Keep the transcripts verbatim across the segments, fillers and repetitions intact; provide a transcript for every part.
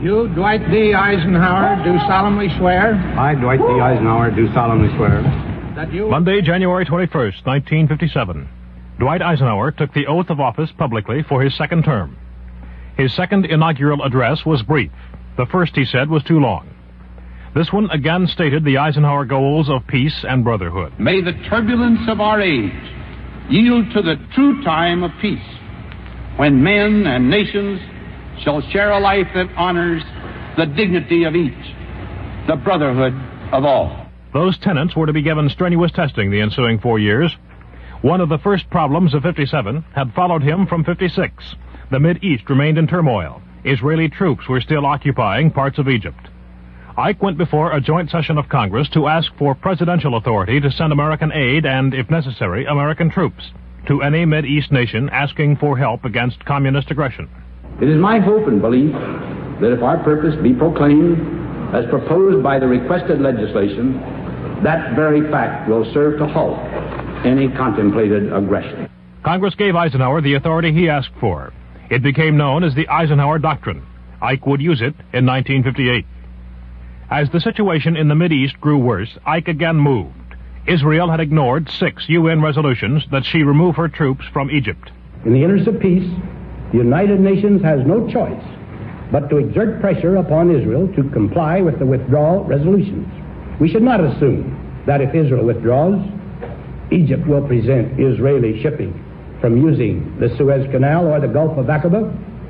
You, Dwight D. Eisenhower, do solemnly swear. I, Dwight D. Eisenhower, do solemnly swear. That you... Monday, January twenty-first, nineteen fifty-seven. Dwight Eisenhower took the oath of office publicly for his second term. His second inaugural address was brief. The first, he said, was too long. This one again stated the Eisenhower goals of peace and brotherhood. May the turbulence of our age yield to the true time of peace, when men and nations shall share a life that honors the dignity of each, the brotherhood of all. Those tenets were to be given strenuous testing the ensuing four years. One of the first problems of fifty-seven had followed him from fifty-six. The Mid-East remained in turmoil. Israeli troops were still occupying parts of Egypt. Ike went before a joint session of Congress to ask for presidential authority to send American aid and, if necessary, American troops to any Mid-East nation asking for help against communist aggression. It is my hope and belief that if our purpose be proclaimed as proposed by the requested legislation, that very fact will serve to halt any contemplated aggression. Congress gave Eisenhower the authority he asked for. It became known as the Eisenhower Doctrine. Ike would use it in nineteen fifty-eight. As the situation in the Mideast grew worse, Ike again moved. Israel had ignored six U N resolutions that she remove her troops from Egypt. In the interest of peace, the United Nations has no choice but to exert pressure upon Israel to comply with the withdrawal resolutions. We should not assume that if Israel withdraws, Egypt will prevent Israeli shipping from using the Suez Canal or the Gulf of Aqaba.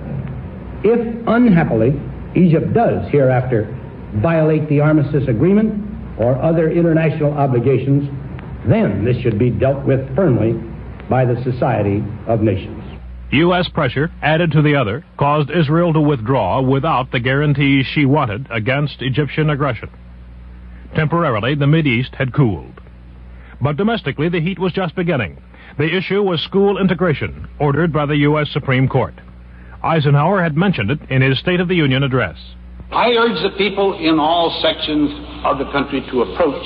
If, unhappily, Egypt does hereafter violate the armistice agreement or other international obligations, then this should be dealt with firmly by the Society of Nations. U S pressure, added to the other, caused Israel to withdraw without the guarantees she wanted against Egyptian aggression. Temporarily, the Mideast had cooled. But domestically, the heat was just beginning. The issue was school integration, ordered by the U S Supreme Court. Eisenhower had mentioned it in his State of the Union address. I urge the people in all sections of the country to approach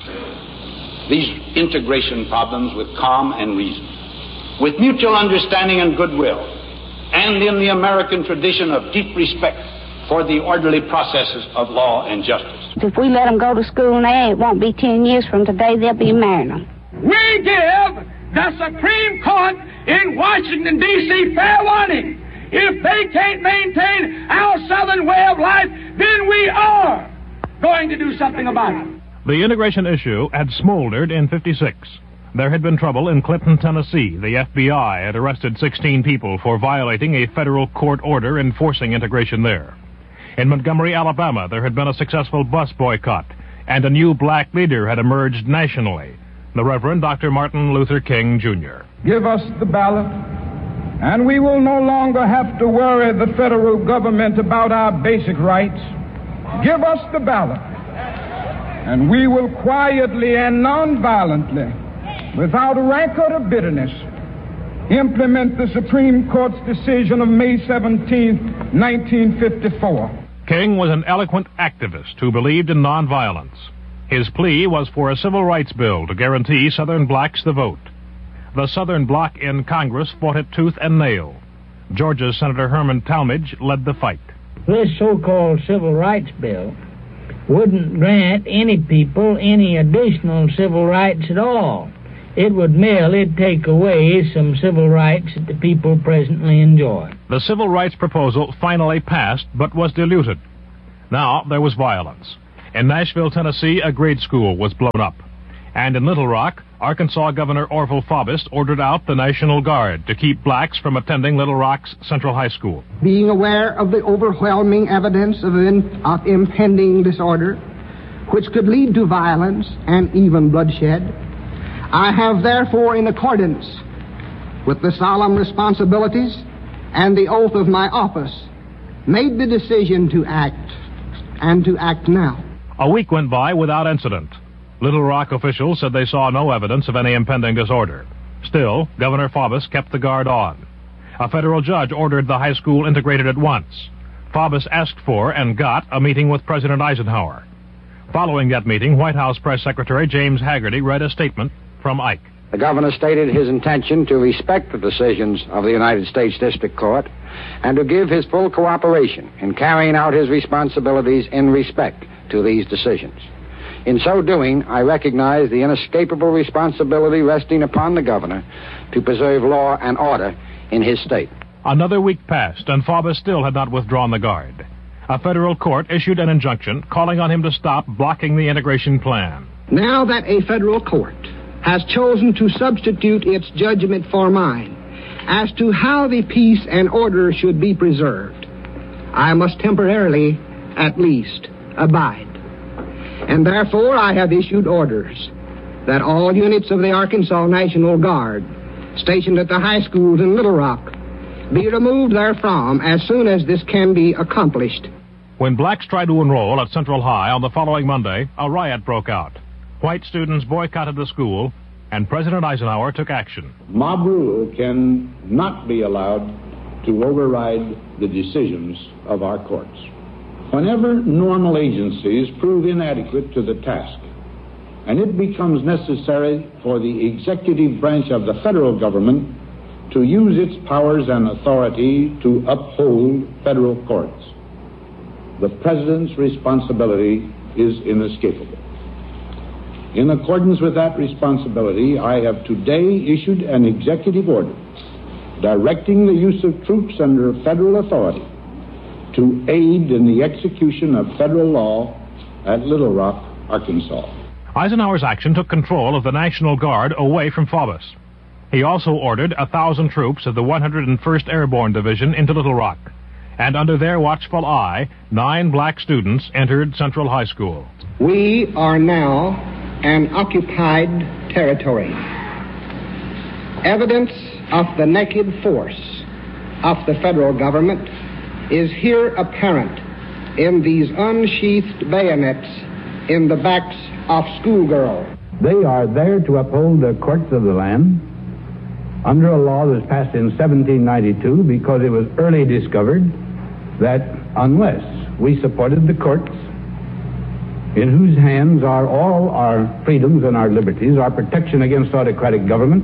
these integration problems with calm and reason, with mutual understanding and goodwill, and in the American tradition of deep respect for the orderly processes of law and justice. If we let them go to school now, it won't be ten years from today they'll be marrying them. We give the Supreme Court in Washington, D C fair warning. If they can't maintain our Southern way of life, then we are going to do something about it. The integration issue had smoldered in fifty-six. There had been trouble in Clinton, Tennessee. The F B I had arrested sixteen people for violating a federal court order enforcing integration there. In Montgomery, Alabama, there had been a successful bus boycott, and a new black leader had emerged nationally, the Reverend Doctor Martin Luther King, Junior Give us the ballot, and we will no longer have to worry the federal government about our basic rights. Give us the ballot, and we will quietly and nonviolently, without rancor or bitterness, implement the Supreme Court's decision of May seventeenth, nineteen fifty-four. King was an eloquent activist who believed in nonviolence. His plea was for a civil rights bill to guarantee Southern blacks the vote. The Southern bloc in Congress fought it tooth and nail. Georgia's Senator Herman Talmadge led the fight. This so-called civil rights bill wouldn't grant any people any additional civil rights at all. It would merely take away some civil rights that the people presently enjoy. The civil rights proposal finally passed, but was diluted. Now there was violence. In Nashville, Tennessee, a grade school was blown up. And in Little Rock, Arkansas Governor Orville Faubus ordered out the National Guard to keep blacks from attending Little Rock's Central High School. Being aware of the overwhelming evidence of, in, of impending disorder, which could lead to violence and even bloodshed, I have therefore, in accordance with the solemn responsibilities and the oath of my office, made the decision to act, and to act now. A week went by without incident. Little Rock officials said they saw no evidence of any impending disorder. Still, Governor Faubus kept the guard on. A federal judge ordered the high school integrated at once. Faubus asked for and got a meeting with President Eisenhower. Following that meeting, White House Press Secretary James Hagerty read a statement from Ike. The governor stated his intention to respect the decisions of the United States District Court and to give his full cooperation in carrying out his responsibilities in respect to these decisions. In so doing, I recognize the inescapable responsibility resting upon the governor to preserve law and order in his state. Another week passed, and Faubus still had not withdrawn the guard. A federal court issued an injunction calling on him to stop blocking the integration plan. Now that a federal court has chosen to substitute its judgment for mine as to how the peace and order should be preserved, I must temporarily, at least, abide. And therefore I have issued orders that all units of the Arkansas National Guard stationed at the high schools in Little Rock be removed therefrom as soon as this can be accomplished. When blacks tried to enroll at Central High on the following Monday, a riot broke out. White students boycotted the school, and President Eisenhower took action. Mob rule can not be allowed to override the decisions of our courts. Whenever normal agencies prove inadequate to the task, and it becomes necessary for the executive branch of the federal government to use its powers and authority to uphold federal courts, the President's responsibility is inescapable. In accordance with that responsibility, I have today issued an executive order directing the use of troops under federal authority to aid in the execution of federal law at Little Rock, Arkansas. Eisenhower's action took control of the National Guard away from Faubus. He also ordered a thousand troops of the one hundred first Airborne Division into Little Rock, and under their watchful eye, nine black students entered Central High School. We are now an occupied territory. Evidence of the naked force of the federal government is here apparent in these unsheathed bayonets in the backs of schoolgirls. They are there to uphold the courts of the land under a law that was passed in seventeen ninety-two because it was early discovered that unless we supported the courts, in whose hands are all our freedoms and our liberties, our protection against autocratic government,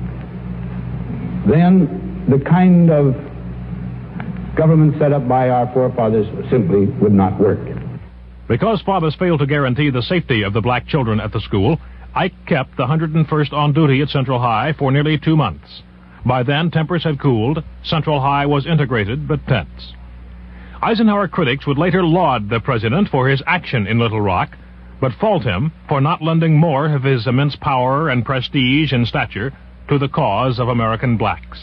then the kind of government set up by our forefathers simply would not work. Because Faubus failed to guarantee the safety of the black children at the school, Ike kept the one hundred first on duty at Central High for nearly two months. By then, tempers had cooled. Central High was integrated but tense. Eisenhower critics would later laud the president for his action in Little Rock, but fault him for not lending more of his immense power and prestige and stature to the cause of American blacks.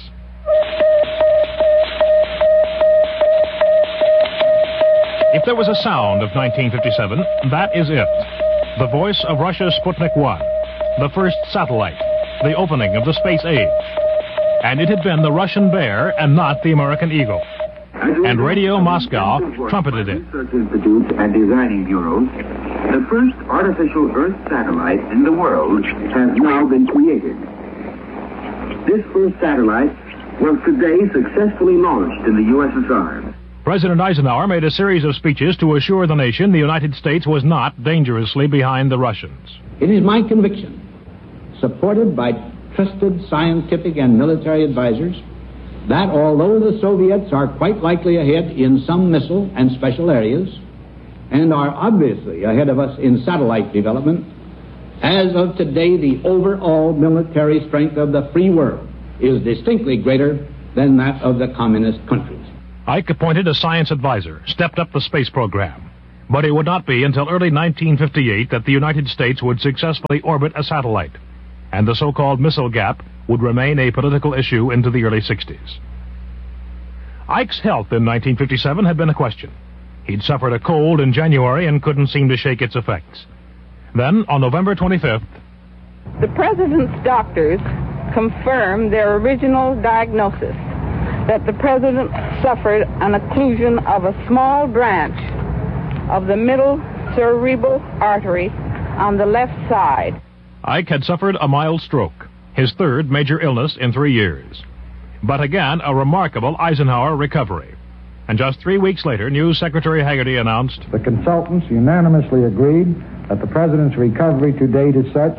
If there was a sound of nineteen fifty-seven, that is it. The voice of Russia's Sputnik one, the first satellite, the opening of the space age. And it had been the Russian Bear and not the American Eagle. And Radio Moscow trumpeted it. Research Institutes and Designing Bureaus, the first artificial Earth satellite in the world has now been created. This first satellite was today successfully launched in the U S S R. President Eisenhower made a series of speeches to assure the nation the United States was not dangerously behind the Russians. It is my conviction, supported by trusted scientific and military advisors, that although the Soviets are quite likely ahead in some missile and special areas, and are obviously ahead of us in satellite development, as of today the overall military strength of the free world is distinctly greater than that of the communist countries. Ike appointed a science advisor, stepped up the space program. But it would not be until early nineteen fifty-eight that the United States would successfully orbit a satellite, and the so-called missile gap would remain a political issue into the early sixties. Ike's health in nineteen fifty-seven had been a question. He'd suffered a cold in January and couldn't seem to shake its effects. Then, on November twenty-fifth, the president's doctors confirmed their original diagnosis that the president suffered an occlusion of a small branch of the middle cerebral artery on the left side. Ike had suffered a mild stroke, his third major illness in three years. But again, a remarkable Eisenhower recovery. And just three weeks later, News Secretary Hagerty announced, the consultants unanimously agreed that the president's recovery to date is such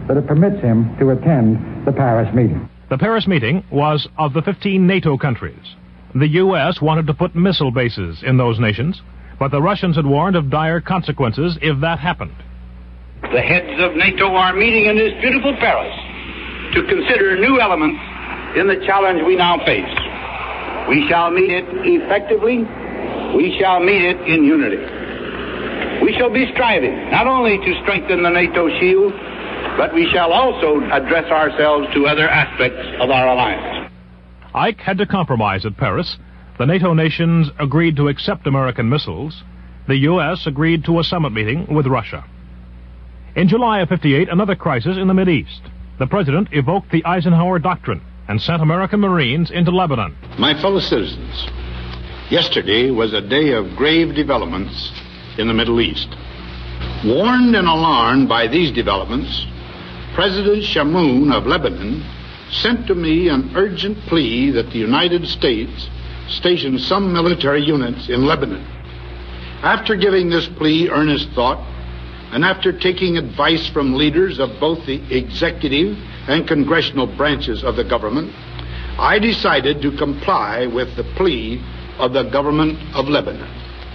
that it permits him to attend the Paris meeting. The Paris meeting was of the fifteen NATO countries. The U S wanted to put missile bases in those nations, but the Russians had warned of dire consequences if that happened. The heads of NATO are meeting in this beautiful Paris to consider new elements in the challenge we now face. We shall meet it effectively. We shall meet it in unity. We shall be striving not only to strengthen the NATO shield, but we shall also address ourselves to other aspects of our alliance. Ike had to compromise at Paris. The NATO nations agreed to accept American missiles. The U S agreed to a summit meeting with Russia. In July of fifty-eight, another crisis in the Mideast. The president evoked the Eisenhower Doctrine and sent American Marines into Lebanon. My fellow citizens, yesterday was a day of grave developments in the Middle East. Warned and alarmed by these developments, President Chamoun of Lebanon sent to me an urgent plea that the United States station some military units in Lebanon. After giving this plea earnest thought, and after taking advice from leaders of both the executive and congressional branches of the government, I decided to comply with the plea of the government of Lebanon.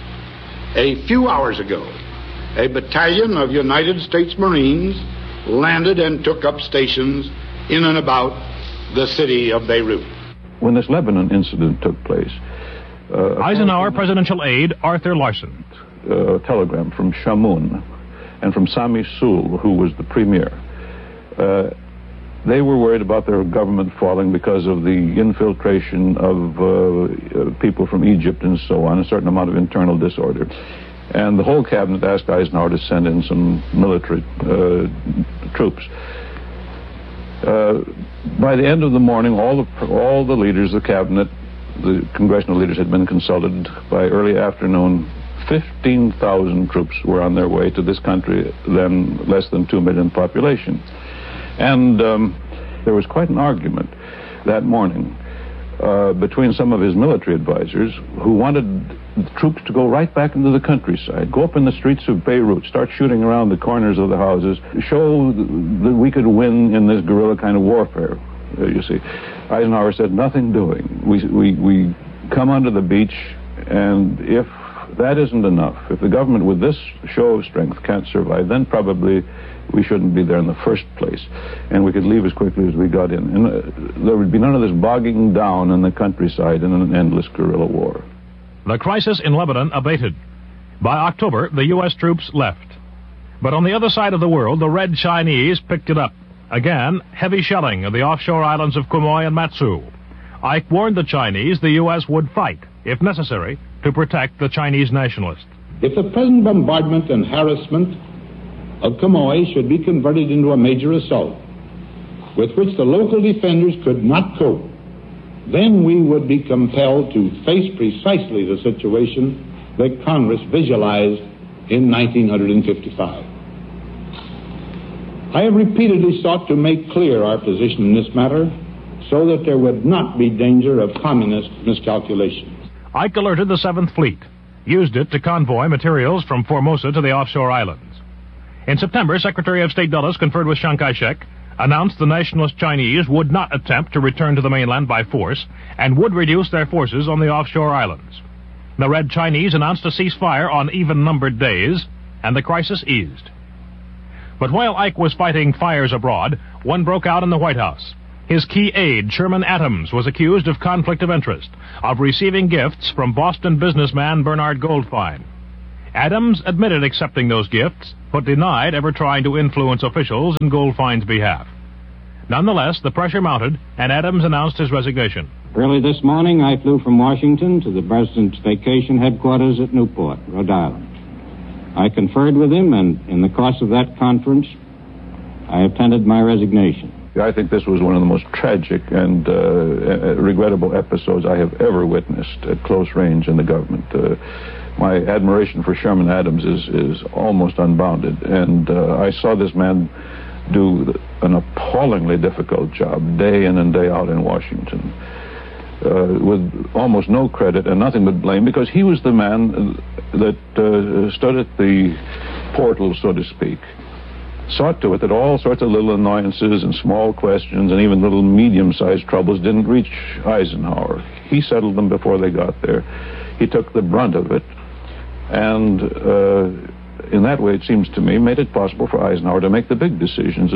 A few hours ago, a battalion of United States Marines landed and took up stations in and about the city of Beirut. When this Lebanon incident took place, uh, Eisenhower presidential aide Arthur Larson, uh, a telegram from Chamoun and from Sami Soul, who was the premier. Uh, they were worried about their government falling because of the infiltration of uh, uh, people from Egypt and so on, a certain amount of internal disorder. And the whole cabinet asked Eisenhower to send in some military uh, troops. Uh, by the end of the morning, all the, all the leaders of the cabinet, the congressional leaders, had been consulted. By early afternoon, fifteen thousand troops were on their way to this country, then less than two million population. And um, there was quite an argument that morning uh, between some of his military advisors who wanted the troops to go right back into the countryside, go up in the streets of Beirut, start shooting around the corners of the houses, show that we could win in this guerrilla kind of warfare, uh, you see. Eisenhower said, nothing doing. We, we, we come onto the beach, and if that isn't enough, if the government with this show of strength can't survive, then probably we shouldn't be there in the first place, and we could leave as quickly as we got in. And uh, there would be none of this bogging down in the countryside in an endless guerrilla war. The crisis in Lebanon abated. By October, the U S troops left. But on the other side of the world, the Red Chinese picked it up. Again, heavy shelling of the offshore islands of Quemoy and Matsu. Ike warned the Chinese the U S would fight, if necessary, to protect the Chinese nationalists. If the present bombardment and harassment of Quemoy should be converted into a major assault, with which the local defenders could not cope, then we would be compelled to face precisely the situation that Congress visualized in nineteen fifty-five. I have repeatedly sought to make clear our position in this matter so that there would not be danger of communist miscalculation. Ike alerted the seventh Fleet, used it to convoy materials from Formosa to the offshore islands. In September, Secretary of State Dulles conferred with Chiang Kai-shek, announced the nationalist Chinese would not attempt to return to the mainland by force and would reduce their forces on the offshore islands. The Red Chinese announced a ceasefire on even-numbered days, and the crisis eased. But while Ike was fighting fires abroad, one broke out in the White House. His key aide, Sherman Adams, was accused of conflict of interest, of receiving gifts from Boston businessman Bernard Goldfein. Adams admitted accepting those gifts, but denied ever trying to influence officials in Goldfein's behalf. Nonetheless, the pressure mounted, and Adams announced his resignation. Early this morning, I flew from Washington to the President's vacation headquarters at Newport, Rhode Island. I conferred with him, and in the course of that conference, I attended my resignation. I think this was one of the most tragic and uh, regrettable episodes I have ever witnessed at close range in the government. Uh, my admiration for Sherman Adams is, is almost unbounded, and uh, I saw this man do an appallingly difficult job day in and day out in Washington uh, with almost no credit and nothing but blame, because he was the man that uh, stood at the portal, so to speak, saw to it that all sorts of little annoyances and small questions and even little medium-sized troubles didn't reach Eisenhower. He settled them before they got there. He took the brunt of it, and uh, in that way, it seems to me, made it possible for Eisenhower to make the big decisions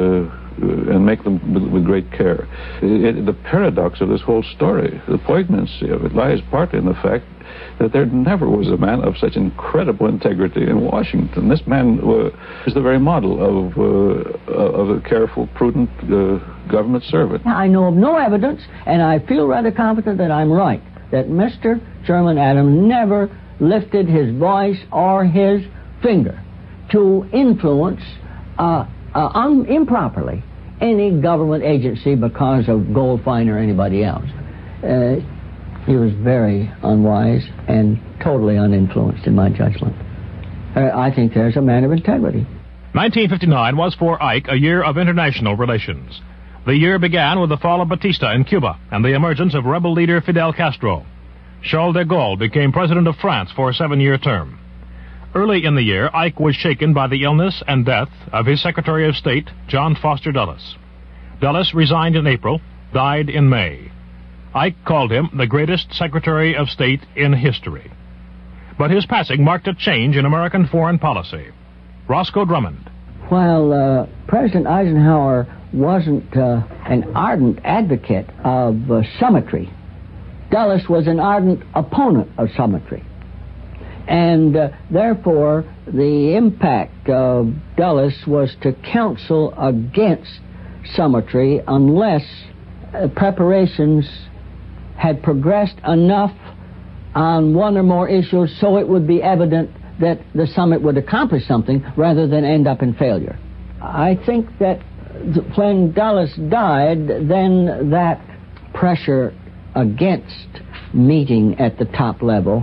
uh, and make them with, with great care. It, it, the paradox of this whole story, the poignancy of it, lies partly in the fact that there never was a man of such incredible integrity in Washington. This man uh, is the very model of, uh, of a careful, prudent uh, government servant. I know of no evidence, and I feel rather confident that I'm right, that Mister Sherman Adams never lifted his voice or his finger to influence uh, uh, un- improperly any government agency because of Goldfein or anybody else. Uh, he was very unwise and totally uninfluenced in my judgment. Uh, I think there's a man of integrity. nineteen fifty-nine was for Ike a year of international relations. The year began with the fall of Batista in Cuba and the emergence of rebel leader Fidel Castro. Charles de Gaulle became president of France for a seven-year term. Early in the year, Ike was shaken by the illness and death of his Secretary of State, John Foster Dulles. Dulles resigned in April, died in May. Ike called him the greatest Secretary of State in history. But his passing marked a change in American foreign policy. Roscoe Drummond. While uh, President Eisenhower wasn't uh, an ardent advocate of uh, symmetry, Dulles was an ardent opponent of symmetry. And uh, therefore, the impact of Dulles was to counsel against symmetry unless uh, preparations had progressed enough on one or more issues so it would be evident that the summit would accomplish something rather than end up in failure. I think that when Dulles died, then that pressure against meeting at the top level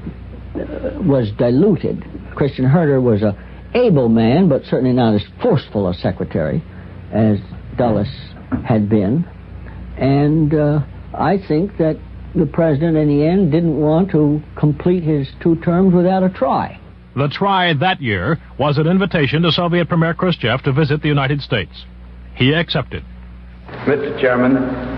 was diluted. Christian Herter was an able man, but certainly not as forceful a secretary as Dulles had been. And uh, I think that the president, in the end, didn't want to complete his two terms without a try. The try that year was an invitation to Soviet Premier Khrushchev to visit the United States. He accepted. Mister Chairman,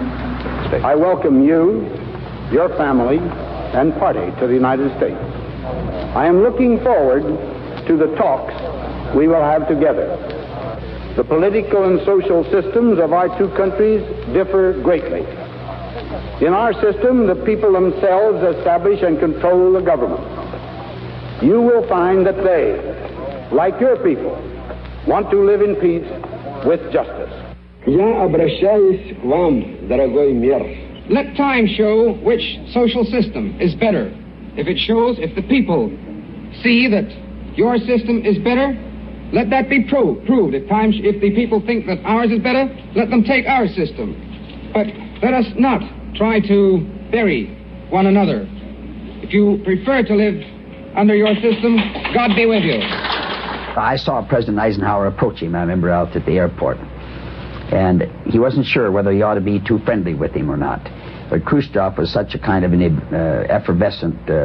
I welcome you, your family, and party to the United States. I am looking forward to the talks we will have together. The political and social systems of our two countries differ greatly. In our system, the people themselves establish and control the government. You will find that they, like your people, want to live in peace with justice. Я обращаюсь к вам, дорогой мир. Let time show which social system is better. If it shows, if the people see that your system is better, let that be pro- proved. If, time, if the people think that ours is better, let them take our system. But let us not try to bury one another. If you prefer to live under your system, God be with you. I saw President Eisenhower approach him, I remember, out at the airport. And he wasn't sure whether he ought to be too friendly with him or not. But Khrushchev was such a kind of an uh, effervescent, uh,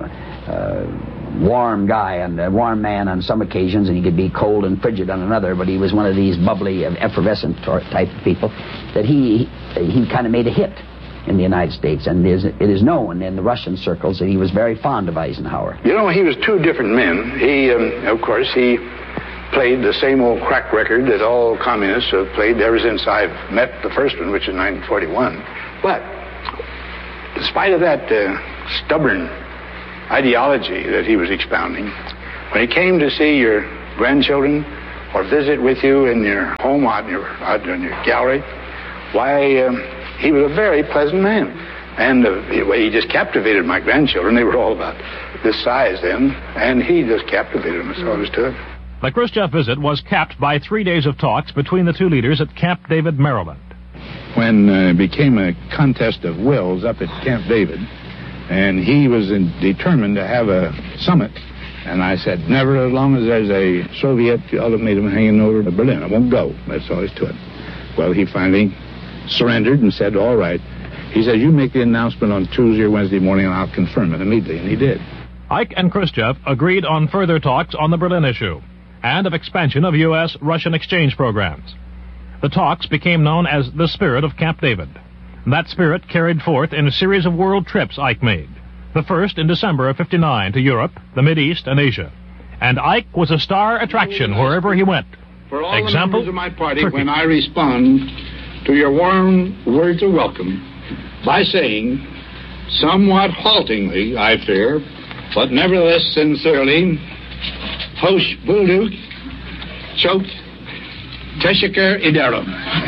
uh, warm guy and a warm man on some occasions, and he could be cold and frigid on another, but he was one of these bubbly, effervescent type of people, that he, he, he kind of made a hit in the United States. And it is, it is known in the Russian circles that he was very fond of Eisenhower. You know, he was two different men. He, um, of course, he played the same old crack record that all communists have played ever since I've met the first one, which is nineteen forty-one. But in spite of that uh, stubborn ideology that he was expounding, when he came to see your grandchildren or visit with you in your home out in your, out in your gallery, why, um, he was a very pleasant man. And uh, he just captivated my grandchildren. They were all about this size then, and he just captivated them, so understood. The Khrushchev visit was capped by three days of talks between the two leaders at Camp David, Maryland. When uh, it became a contest of wills up at Camp David, and he was in, determined to have a summit, and I said, never as long as there's a Soviet ultimatum hanging over Berlin. I won't go. That's all there is to it. Well, he finally surrendered and said, all right. He said, you make the announcement on Tuesday or Wednesday morning, and I'll confirm it immediately, and he did. Ike and Khrushchev agreed on further talks on the Berlin issue. and of expansion of U S Russian exchange programs. The talks became known as the Spirit of Camp David. That spirit carried forth in a series of world trips Ike made. The first in December of fifty-nine to Europe, the Mideast, and Asia. And Ike was a star attraction wherever he went. For all Example, the members of my party, Turkey. when I respond to your warm words of welcome by saying, somewhat haltingly, I fear, but nevertheless sincerely, Hoş bulduk, çok teşekkür ederim.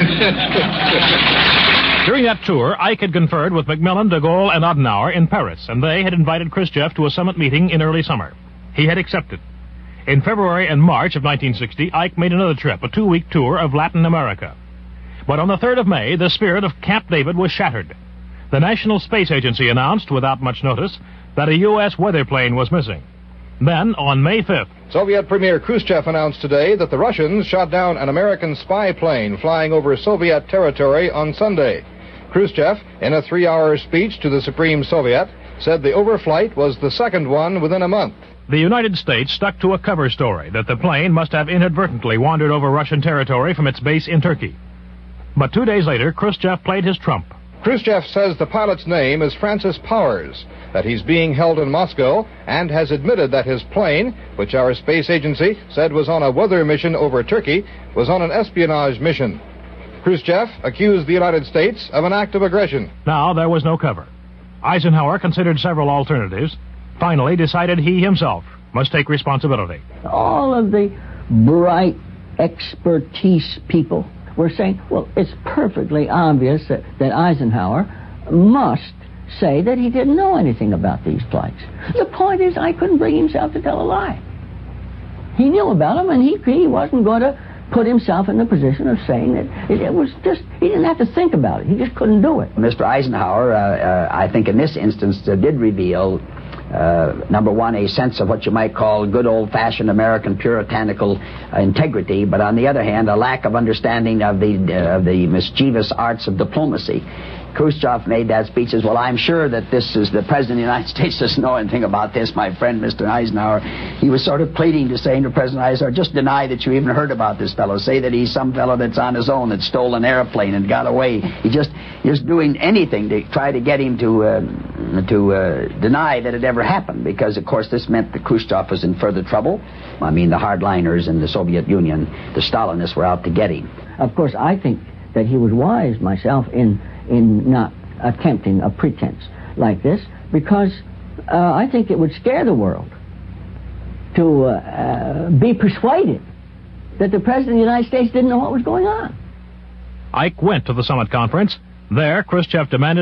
During that tour, Ike had conferred with Macmillan, de Gaulle, and Adenauer in Paris, and they had invited Khrushchev to a summit meeting in early summer. He had accepted. In February and March of nineteen sixty, Ike made another trip, a two-week tour of Latin America. But on the third of May, the spirit of Camp David was shattered. The National Space Agency announced, without much notice, that a U S weather plane was missing. Then, on May fifth, Soviet Premier Khrushchev announced today that the Russians shot down an American spy plane flying over Soviet territory on Sunday. Khrushchev, in a three-hour speech to the Supreme Soviet, said the overflight was the second one within a month. the United States stuck to a cover story that the plane must have inadvertently wandered over Russian territory from its base in Turkey. But two days later, Khrushchev played his trump. Khrushchev says the pilot's name is Francis Powers, that he's being held in Moscow, and has admitted that his plane, which our space agency said was on a weather mission over Turkey, was on an espionage mission. Khrushchev accused the United States of an act of aggression. Now, there was no cover. Eisenhower considered several alternatives, finally decided he himself must take responsibility. All of the bright expertise people were saying, well, it's perfectly obvious that, that Eisenhower must say that he didn't know anything about these flights. The point is, I couldn't bring himself to tell a lie. He knew about them, and he, he wasn't going to put himself in the position of saying that it, it was just, he didn't have to think about it. He just couldn't do it. Mister Eisenhower, uh, uh, I think in this instance, uh, did reveal, uh, number one, a sense of what you might call good old-fashioned American puritanical uh, integrity, but on the other hand, a lack of understanding of the, uh, of the mischievous arts of diplomacy. Khrushchev made that speech as, well, I'm sure that this is the President of the United States doesn't know anything about this, my friend, Mister Eisenhower. He was sort of pleading to saying to President Eisenhower, just deny that you even heard about this fellow. Say that he's some fellow that's on his own that stole an airplane and got away. He just just doing anything to try to get him to uh, to uh, deny that it ever happened, because, of course, this meant that Khrushchev was in further trouble. I mean, the hardliners in the Soviet Union, the Stalinists, were out to get him. Of course, I think that he was wise, myself, in in not attempting a pretense like this, because uh, I think it would scare the world to uh, uh, be persuaded that the President of the United States didn't know what was going on. Ike went to the summit conference. There, Khrushchev demanded